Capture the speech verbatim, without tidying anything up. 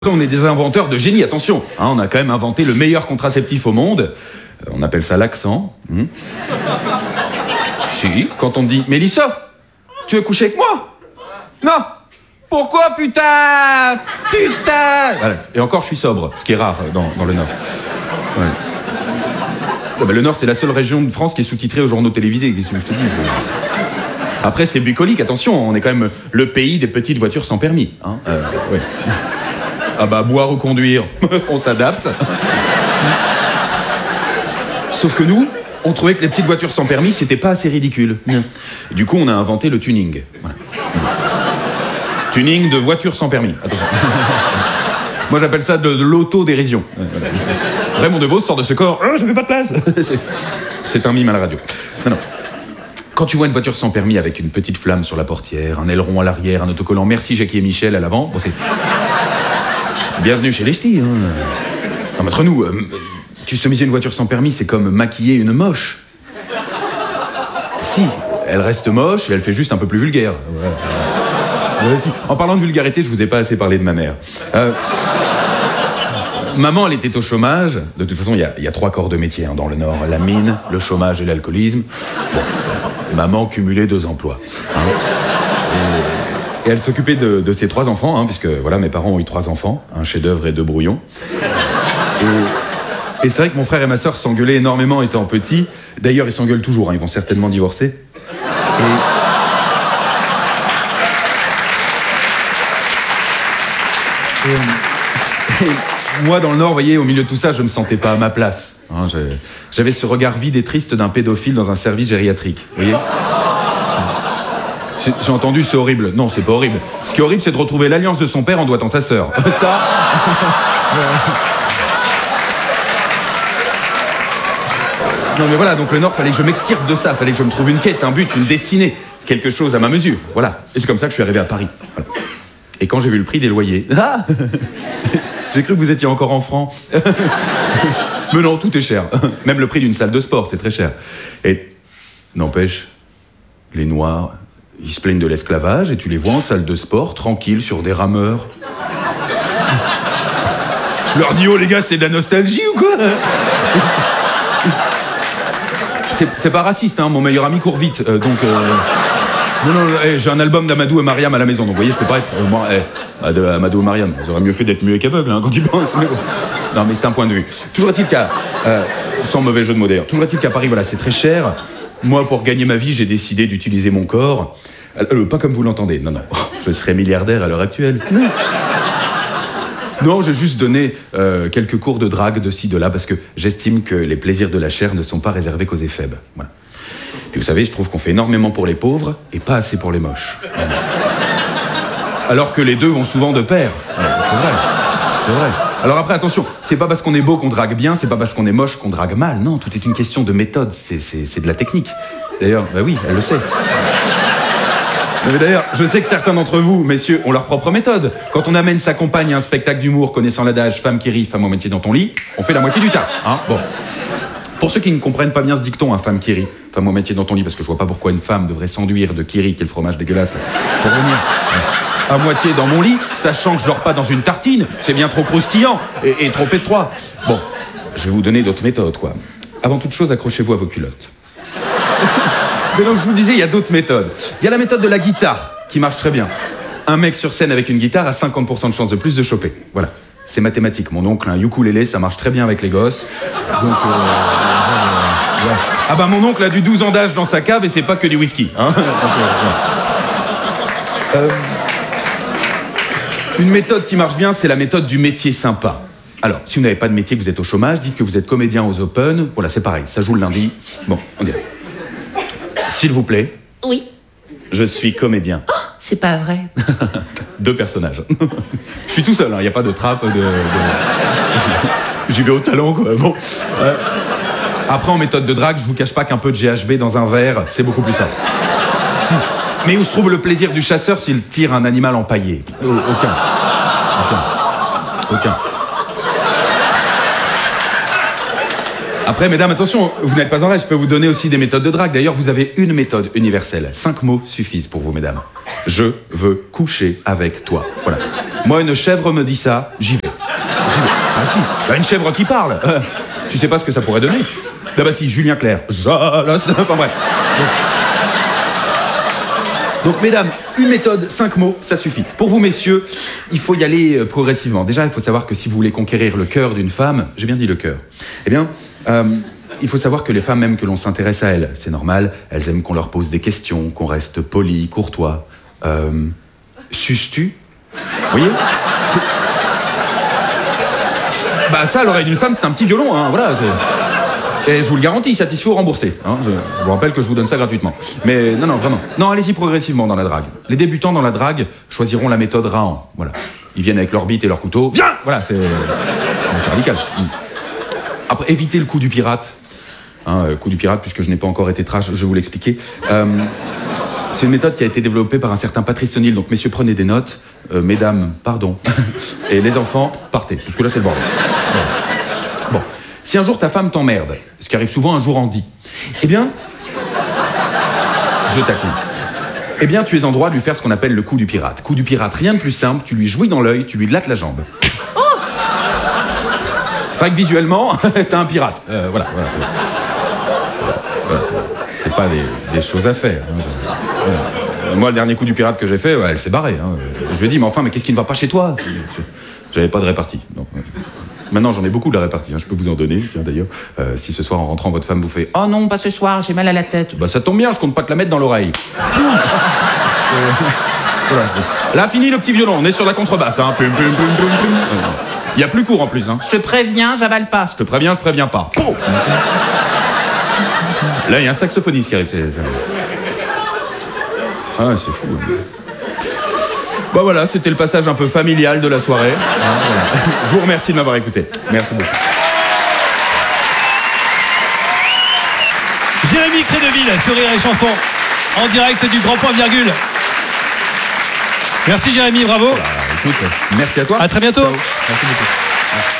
On est des inventeurs de génie, attention, hein, on a quand même inventé le meilleur contraceptif au monde. Euh, on appelle ça l'accent. Mmh. Si, quand on te dit « Mélissa, tu veux coucher avec moi ?»« Non. Pourquoi, putain Putain !» Voilà. Et encore, je suis sobre, ce qui est rare dans, dans le Nord. Ouais. Ah bah, le Nord, c'est la seule région de France qui est sous-titrée aux journaux télévisés. Qu'est-ce que je te dis ? Après, c'est bucolique, attention, on est quand même le pays des petites voitures sans permis. Hein. Euh, ouais. Ah bah, boire ou conduire, on s'adapte. Sauf que nous, on trouvait que les petites voitures sans permis, c'était pas assez ridicule. Et du coup, on a inventé le tuning. Voilà. Tuning de voitures sans permis. Attention. Moi, j'appelle ça de, de l'autodérision. Voilà. Raymond DeVos sort de ce corps. Oh, je n'ai pas de place. C'est, c'est un mime à la radio. Non, non. Quand tu vois une voiture sans permis avec une petite flamme sur la portière, un aileron à l'arrière, un autocollant Merci Jackie et Michel à l'avant, bon, c'est... Bienvenue chez les ch'tis, hein. Non, mais entre nous, euh, customiser une voiture sans permis, c'est comme maquiller une moche. Si, elle reste moche et elle fait juste un peu plus vulgaire. Ouais. Ouais, si. En parlant de vulgarité, je vous ai pas assez parlé de ma mère. Euh, maman, elle était au chômage. De toute façon, il y, y a trois corps de métier hein, dans le Nord. La mine, le chômage et l'alcoolisme. Bon, maman cumulait deux emplois. Hein. Et... Et elle s'occupait de, de ses trois enfants, hein, puisque voilà, mes parents ont eu trois enfants, un chef-d'œuvre et deux brouillons. Et, et c'est vrai que mon frère et ma sœur s'engueulaient énormément étant petits. D'ailleurs, ils s'engueulent toujours, hein, ils vont certainement divorcer. Et, et, et moi, dans le Nord, vous voyez, au milieu de tout ça, je me sentais pas à ma place. Hein, j'avais ce regard vide et triste d'un pédophile dans un service gériatrique, vous voyez ? J'ai entendu, c'est horrible. Non, c'est pas horrible. Ce qui est horrible, c'est de retrouver l'alliance de son père en doigtant sa sœur. Ça... Non, mais voilà, donc le Nord, fallait que je m'extirpe de ça. Fallait que je me trouve une quête, un but, une destinée. Quelque chose à ma mesure. Voilà. Et c'est comme ça que je suis arrivé à Paris. Voilà. Et quand j'ai vu le prix des loyers... Ah j'ai cru que vous étiez encore en francs. Mais non, tout est cher. Même le prix d'une salle de sport, c'est très cher. Et n'empêche, les Noirs... Ils se plaignent de l'esclavage et tu les vois en salle de sport, tranquilles, sur des rameurs. Je leur dis, oh les gars, c'est de la nostalgie ou quoi ? c'est, c'est pas raciste, hein, mon meilleur ami court vite, euh, donc... Euh... Non, non, hey, j'ai un album d'Amadou et Mariam à la maison, donc vous voyez, je peux pas être... Euh, moi, hey, Amadou et Mariam, vous aurez mieux fait d'être muet qu'aveugle, hein, quand ils pensent. Non, mais c'est un point de vue. Toujours est-il qu'à... Euh, sans mauvais jeu de mots d'ailleurs, toujours est-il qu'à Paris, voilà, c'est très cher... Moi, pour gagner ma vie, j'ai décidé d'utiliser mon corps. Euh, pas comme vous l'entendez, non, non. Je serais milliardaire à l'heure actuelle. Non, non j'ai juste donné euh, quelques cours de drague de ci, de là, parce que j'estime que les plaisirs de la chair ne sont pas réservés qu'aux éphèbes. Voilà. Puis vous savez, je trouve qu'on fait énormément pour les pauvres et pas assez pour les moches. Voilà. Alors que les deux vont souvent de pair. Ouais, c'est vrai, c'est vrai. Alors après, attention, c'est pas parce qu'on est beau qu'on drague bien, c'est pas parce qu'on est moche qu'on drague mal. Non, tout est une question de méthode, c'est, c'est, c'est de la technique. D'ailleurs, bah oui, elle le sait. Mais d'ailleurs, je sais que certains d'entre vous, messieurs, ont leur propre méthode. Quand on amène sa compagne à un spectacle d'humour connaissant l'adage « femme qui rit, femme au métier dans ton lit », on fait la moitié du taf. Hein, bon. Pour ceux qui ne comprennent pas bien ce dicton, hein, femme qui rit, femme au métier dans ton lit, parce que je vois pas pourquoi une femme devrait s'enduire de kiri, quel fromage dégueulasse, là, pour venir... à moitié dans mon lit, sachant que je dors pas dans une tartine, c'est bien trop croustillant et, et trop étroit. Bon, je vais vous donner d'autres méthodes, quoi. Avant toute chose, accrochez-vous à vos culottes. Mais donc, je vous disais, il y a d'autres méthodes. Il y a la méthode de la guitare, qui marche très bien. Un mec sur scène avec une guitare a cinquante pour cent de chance de plus de choper. Voilà, c'est mathématique. Mon oncle a un ukulélé, ça marche très bien avec les gosses. Donc, euh, euh, ouais. Ah bah, mon oncle a du douze ans d'âge dans sa cave et c'est pas que du whisky. Hein. Donc, euh, ouais. euh, Une méthode qui marche bien, c'est la méthode du métier sympa. Alors, si vous n'avez pas de métier, que vous êtes au chômage, dites que vous êtes comédien aux Open. Voilà, c'est pareil, ça joue le lundi. Bon, on dirait. S'il vous plaît. Oui. Je suis comédien. Oh, c'est pas vrai. Deux personnages. Je suis tout seul, il hein, n'y a pas de trappe, de... de... J'y vais au talent, quoi. Bon. Euh... Après, en méthode de drague, je vous cache pas qu'un peu de G H B dans un verre, c'est beaucoup plus simple. Si. Mais où se trouve le plaisir du chasseur s'il tire un animal empaillé ? Aucun. Aucun. Aucun. Après, mesdames, attention, vous n'êtes pas en reste, je peux vous donner aussi des méthodes de drague. D'ailleurs, vous avez une méthode universelle. Cinq mots suffisent pour vous, mesdames. Je veux coucher avec toi. Voilà. Moi, une chèvre me dit ça, j'y vais. J'y vais. Ah si, bah, une chèvre qui parle. Euh, tu sais pas ce que ça pourrait donner? Ah bah si, Julien Clerc. Jalas. Enfin bref. Donc, donc, mesdames, une méthode, cinq mots, ça suffit. Pour vous, messieurs, il faut y aller euh, progressivement. Déjà, il faut savoir que si vous voulez conquérir le cœur d'une femme, j'ai bien dit le cœur, eh bien, euh, il faut savoir que les femmes aiment que l'on s'intéresse à elles. C'est normal, elles aiment qu'on leur pose des questions, qu'on reste poli, courtois. Euh, Suces-tu? Vous voyez? Bah ça, l'oreille d'une femme, c'est un petit violon, hein, voilà. Et je vous le garantis, satisfait ou remboursé. Hein, je, je vous rappelle que je vous donne ça gratuitement. Mais non, non, vraiment. Non, allez-y progressivement dans la drague. Les débutants dans la drague choisiront la méthode Rahan. Voilà. Ils viennent avec leur bite et leur couteau. Viens! Voilà, c'est... c'est radical. Après, évitez le coup du pirate. Hein, coup du pirate, puisque je n'ai pas encore été trash, je vais vous l'expliquer. Euh, c'est une méthode qui a été développée par un certain Patrice O'Neill. Donc, messieurs, prenez des notes. Euh, mesdames, pardon. Et les enfants, partez. Parce que là, c'est le bordel. Bon. Bon. Si un jour ta femme t'emmerde, ce qui arrive souvent un jour en dit, eh bien, je t'accuse. Eh bien, tu es en droit de lui faire ce qu'on appelle le coup du pirate. Coup du pirate, rien de plus simple, tu lui jouis dans l'œil, tu lui lattes la jambe. Oh, c'est vrai que visuellement, t'es un pirate. Euh, voilà, voilà. voilà c'est, c'est pas des, des choses à faire. Hein. Euh, moi, le dernier coup du pirate que j'ai fait, ouais, elle s'est barrée. Hein. Je lui ai dit, mais enfin, mais qu'est-ce qui ne va pas chez toi? J'avais pas de répartie. Non. Maintenant, j'en ai beaucoup de la répartie, hein. Je peux vous en donner, tiens d'ailleurs. Euh, si ce soir, en rentrant, votre femme vous fait « Oh non, pas ce soir, j'ai mal à la tête », bah ça tombe bien, je compte pas te la mettre dans l'oreille. euh, voilà. Là, fini le petit violon, on est sur la contrebasse. Hein. Pum, pum, pum, pum, pum. Il y a plus court en plus. Hein. Je te préviens, j'avale pas. Je te préviens, je préviens pas. Oh là, il y a un saxophoniste qui arrive. C'est... Ah, c'est fou. Hein. Bah voilà, c'était le passage un peu familial de la soirée. Ah, voilà. Je vous remercie de m'avoir écouté. Merci beaucoup. Jérémy Crédeville, sur Rire et Chanson, en direct du Grand Point Virgule. Merci Jérémy, bravo. Bah, écoute, merci à toi. À très bientôt. Ciao. Merci beaucoup. Merci.